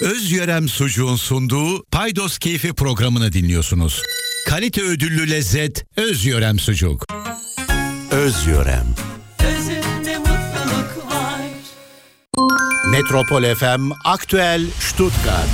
Özyörem Sucuğun sunduğu Paydos Keyfi programını dinliyorsunuz. Kalite ödüllü lezzet Özyörem Sucuk. Özyörem. Özünde mutluluk var. Metropol FM Aktüel Stuttgart.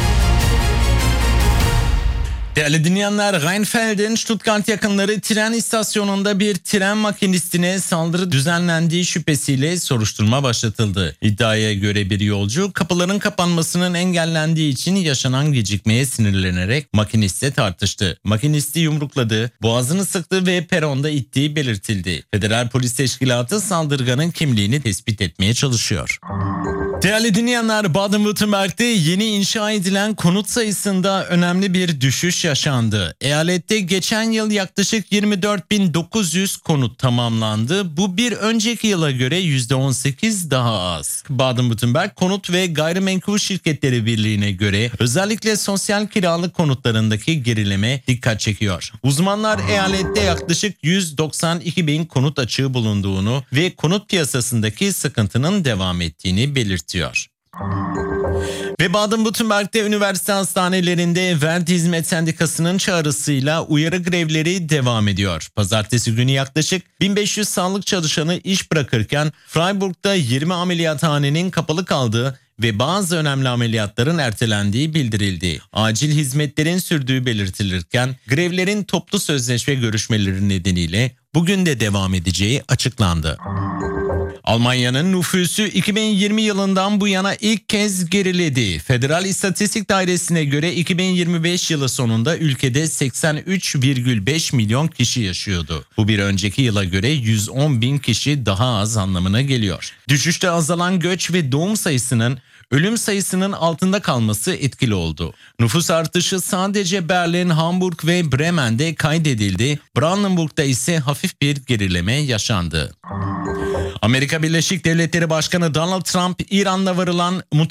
Değerli dinleyenler, Rheinfeld'in Stuttgart yakınları tren istasyonunda bir tren makinistine saldırı düzenlendiği şüphesiyle soruşturma başlatıldı. İddiaya göre bir yolcu kapıların kapanmasının engellendiği için yaşanan gecikmeye sinirlenerek makinistle tartıştı. Makinisti yumrukladı, boğazını sıktı ve peronda ittiği belirtildi. Federal Polis Teşkilatı saldırganın kimliğini tespit etmeye çalışıyor. Değerli dinleyenler, Baden-Württemberg'de yeni inşa edilen konut sayısında önemli bir düşüş yaşandı. Eyalette geçen yıl yaklaşık 24.900 konut tamamlandı. Bu bir önceki yıla göre %18 daha az. Baden-Württemberg Konut ve Gayrimenkul Şirketleri Birliği'ne göre özellikle sosyal kiralık konutlarındaki gerileme dikkat çekiyor. Uzmanlar eyalette yaklaşık 192 bin konut açığı bulunduğunu ve konut piyasasındaki sıkıntının devam ettiğini belirtiyor. Ve Baden-Württemberg'de üniversite hastanelerinde Verdi Hizmet Sendikası'nın çağrısıyla uyarı grevleri devam ediyor. Pazartesi günü yaklaşık 1500 sağlık çalışanı iş bırakırken Freiburg'da 20 ameliyathanenin kapalı kaldığı ve bazı önemli ameliyatların ertelendiği bildirildi. Acil hizmetlerin sürdüğü belirtilirken grevlerin toplu sözleşme görüşmeleri nedeniyle bugün de devam edeceği açıklandı. Almanya'nın nüfusu 2020 yılından bu yana ilk kez geriledi. Federal İstatistik Dairesi'ne göre 2025 yılı sonunda ülkede 83,5 milyon kişi yaşıyordu. Bu bir önceki yıla göre 110 bin kişi daha az anlamına geliyor. Düşüşte azalan göç ve doğum sayısının ölüm sayısının altında kalması etkili oldu. Nüfus artışı sadece Berlin, Hamburg ve Bremen'de kaydedildi. Brandenburg'da ise hafif bir gerileme yaşandı. Amerika Birleşik Devletleri Başkanı Donald Trump, İran'la varılan